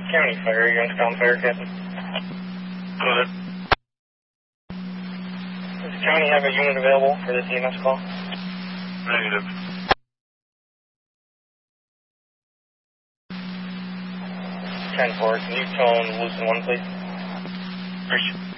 County Fire, you guys call fire, Captain? Go ahead. Does the county have a unit available for this EMS call? Negative. 10-4, can you tone Lucent 1, please? Thank you.